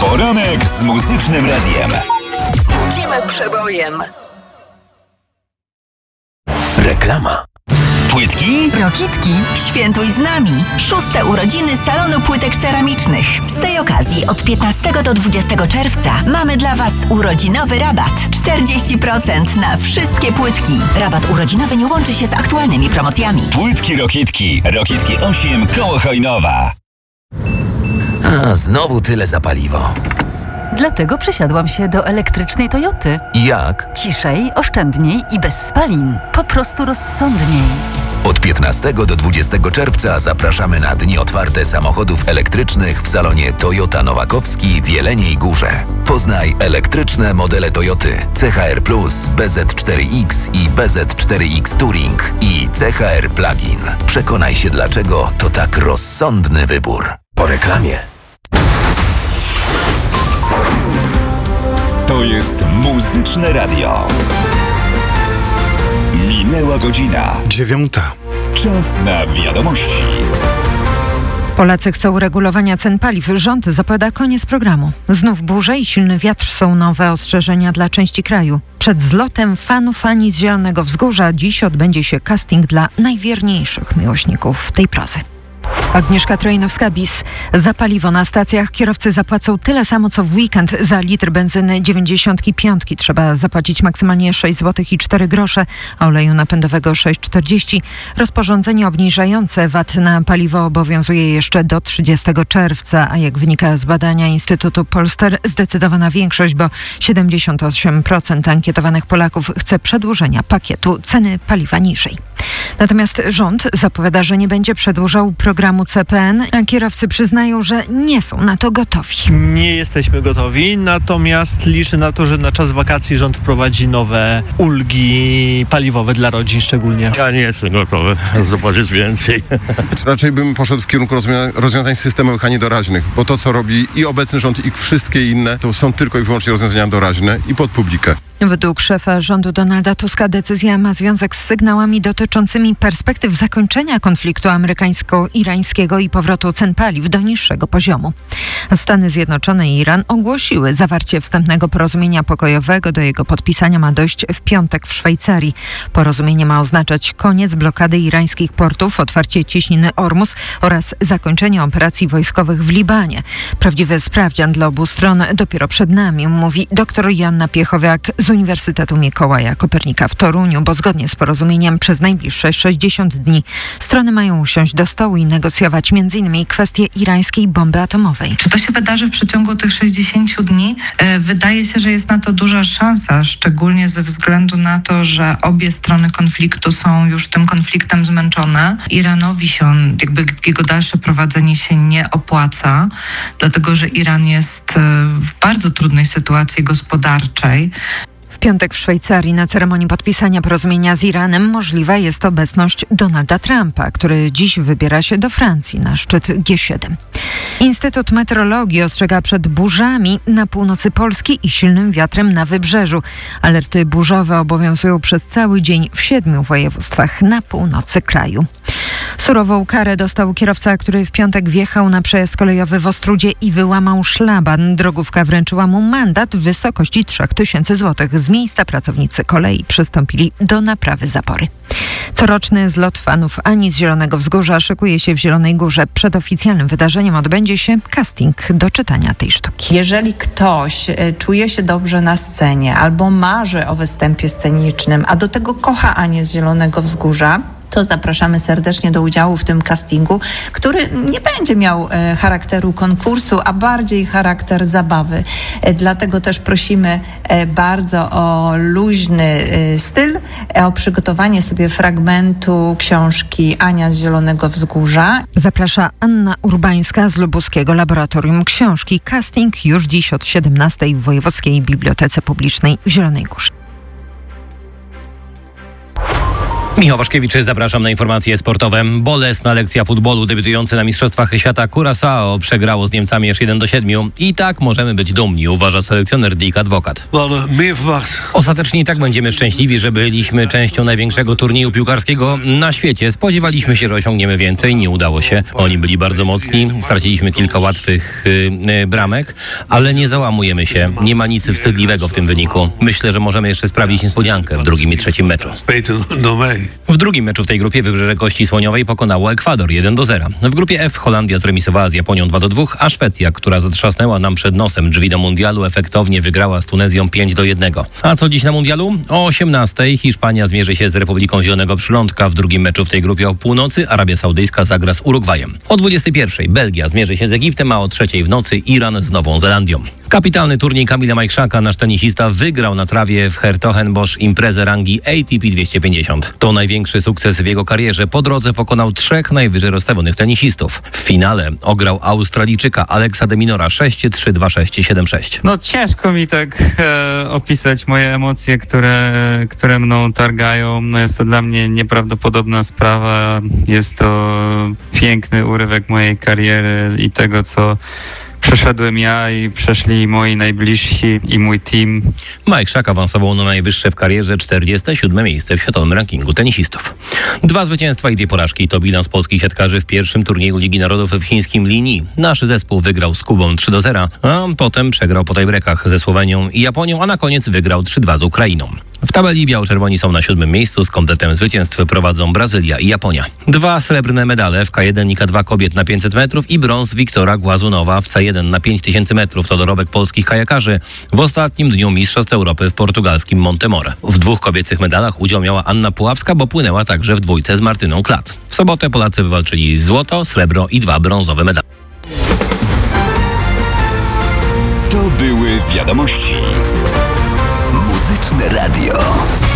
Poranek z Muzycznym Radiem. Budzimy przebojem. Reklama. Płytki? Rokitki, świętuj z nami. 6. urodziny Salonu Płytek Ceramicznych. Z tej okazji od 15 do 20 czerwca mamy dla Was urodzinowy rabat. 40% na wszystkie płytki. Rabat urodzinowy nie łączy się z aktualnymi promocjami. Płytki Rokitki. Rokitki 8 koło Hojnowa. A, znowu tyle za paliwo. Dlatego przesiadłam się do elektrycznej Toyoty. Jak? Ciszej, oszczędniej i bez spalin. Po prostu rozsądniej. Od 15 do 20 czerwca zapraszamy na dni otwarte samochodów elektrycznych w salonie Toyota Nowakowski w Jeleniej Górze. Poznaj elektryczne modele Toyoty CHR+, BZ4X i BZ4X Touring i CHR Plug-in. Przekonaj się, dlaczego to tak rozsądny wybór. Po reklamie. To jest Muzyczne Radio. Minęła godzina 9. Czas na wiadomości. Polacy chcą uregulowania cen paliw. Rząd zapowiada koniec programu. Znów burze i silny wiatr są nowe ostrzeżenia dla części kraju. Przed zlotem fanów Ani z Zielonego Wzgórza dziś odbędzie się casting dla najwierniejszych miłośników tej prozy. Agnieszka Trojnowska-Bis. Za paliwo na stacjach kierowcy zapłacą tyle samo co w weekend. Za litr benzyny 95 trzeba zapłacić maksymalnie 6 zł i 4 grosze, a oleju napędowego 6,40. Rozporządzenie obniżające VAT na paliwo obowiązuje jeszcze do 30 czerwca, a jak wynika z badania Instytutu Polster, zdecydowana większość, bo 78% ankietowanych Polaków chce przedłużenia pakietu ceny paliwa niżej. Natomiast rząd zapowiada, że nie będzie przedłużał programu CPN, a kierowcy przyznają, że nie są na to gotowi. Nie jesteśmy gotowi, natomiast liczę na to, że na czas wakacji rząd wprowadzi nowe ulgi paliwowe dla rodzin szczególnie. Ja nie jestem gotowy zobaczyć więcej. Raczej bym poszedł w kierunku rozwiązań systemowych, a nie doraźnych, bo to, co robi i obecny rząd, i wszystkie inne, to są tylko i wyłącznie rozwiązania doraźne i pod publikę. Według szefa rządu Donalda Tuska decyzja ma związek z sygnałami dotyczącymi perspektyw zakończenia konfliktu amerykańsko-irańskiego i powrotu cen paliw do niższego poziomu. Stany Zjednoczone i Iran ogłosiły zawarcie wstępnego porozumienia pokojowego. Do jego podpisania ma dojść w piątek w Szwajcarii. Porozumienie ma oznaczać koniec blokady irańskich portów, otwarcie cieśniny Ormus oraz zakończenie operacji wojskowych w Libanie. Prawdziwy sprawdzian dla obu stron dopiero przed nami, mówi dr Joanna Piechowiak z Uniwersytetu Mikołaja Kopernika w Toruniu, bo zgodnie z porozumieniem przez najbliższe 60 dni strony mają usiąść do stołu i negocjować m.in. kwestię irańskiej bomby atomowej. Czy to się wydarzy w przeciągu tych 60 dni? Wydaje się, że jest na to duża szansa, szczególnie ze względu na to, że obie strony konfliktu są już tym konfliktem zmęczone. Iranowi jego dalsze prowadzenie się nie opłaca, dlatego że Iran jest w bardzo trudnej sytuacji gospodarczej. W piątek w Szwajcarii na ceremonii podpisania porozumienia z Iranem możliwa jest obecność Donalda Trumpa, który dziś wybiera się do Francji na szczyt G7. Instytut Meteorologii ostrzega przed burzami na północy Polski i silnym wiatrem na wybrzeżu. Alerty burzowe obowiązują przez cały dzień w 7 województwach na północy kraju. Surową karę dostał kierowca, który w piątek wjechał na przejazd kolejowy w Ostródzie i wyłamał szlaban. Drogówka wręczyła mu mandat w wysokości 3000 zł. Z miejsca pracownicy kolei przystąpili do naprawy zapory. Coroczny zlot fanów Ani z Zielonego Wzgórza szykuje się w Zielonej Górze. Przed oficjalnym wydarzeniem odbędzie się casting do czytania tej sztuki. Jeżeli ktoś czuje się dobrze na scenie albo marzy o występie scenicznym, a do tego kocha Anię z Zielonego Wzgórza, to zapraszamy serdecznie do udziału w tym castingu, który nie będzie miał charakteru konkursu, a bardziej charakter zabawy. Dlatego też prosimy bardzo o luźny styl, o przygotowanie sobie fragmentu książki Ania z Zielonego Wzgórza. Zaprasza Anna Urbańska z Lubuskiego Laboratorium Książki. Casting już dziś od 17:00 w Wojewódzkiej Bibliotece Publicznej w Zielonej Górze. Michał Waszkiewicz, zapraszam na informacje sportowe. Bolesna lekcja futbolu. Debiutujący na Mistrzostwach Świata Curaçao przegrało z Niemcami aż 1-7. I tak możemy być dumni, uważa selekcjoner Dick Advokat. Ostatecznie i tak będziemy szczęśliwi, że byliśmy częścią największego turnieju piłkarskiego na świecie. Spodziewaliśmy się, że osiągniemy więcej. Nie udało się. Oni byli bardzo mocni. Straciliśmy kilka łatwych bramek, ale nie załamujemy się. Nie ma nic wstydliwego w tym wyniku. Myślę, że możemy jeszcze sprawić niespodziankę w drugim i trzecim meczu. W drugim meczu w tej grupie Wybrzeże Kości Słoniowej pokonało Ekwador 1-0. W grupie F Holandia zremisowała z Japonią 2-2, a Szwecja, która zatrzasnęła nam przed nosem drzwi do mundialu, efektownie wygrała z Tunezją 5-1. A co dziś na mundialu? O 18:00 Hiszpania zmierzy się z Republiką Zielonego Przylądka. W drugim meczu w tej grupie o północy Arabia Saudyjska zagra z Urugwajem. O 21:00 Belgia zmierzy się z Egiptem, a o 3:00 w nocy Iran z Nową Zelandią. Kapitalny turniej Kamila Majchrzaka. Nasz tenisista wygrał na trawie w Hertogenbosch imprezę rangi ATP 250. To największy sukces w jego karierze. Po drodze pokonał 3 najwyżej rozstawionych tenisistów. W finale ograł Australijczyka Alexa de Minora 6-3, 2-6, 7-6. No ciężko mi tak opisać moje emocje, które mną targają. No jest to dla mnie nieprawdopodobna sprawa. Jest to piękny urywek mojej kariery i tego, co przeszedłem ja i przeszli moi najbliżsi i mój team. Majchrzak awansował na najwyższe w karierze 47. miejsce w światowym rankingu tenisistów. 2 zwycięstwa i 2 porażki to bilans polskich siatkarzy w pierwszym turnieju Ligi Narodów w chińskim Linyi. Nasz zespół wygrał z Kubą 3-0, a potem przegrał po tiebreakach ze Słowenią i Japonią, a na koniec wygrał 3-2 z Ukrainą. W tabeli biało-czerwoni są na 7. miejscu, z kompletem zwycięstw prowadzą Brazylia i Japonia. 2 srebrne medale w K1 i K2 kobiet na 500 metrów i brąz Wiktora Głazunowa w C1 na 5000 metrów. To dorobek polskich kajakarzy w ostatnim dniu Mistrzostw Europy w portugalskim Montemor. W 2 kobiecych medalach udział miała Anna Puławska, bo płynęła także w dwójce z Martyną Klat. W sobotę Polacy wywalczyli złoto, srebro i 2 brązowe medale. To były wiadomości. Muzyczne Radio.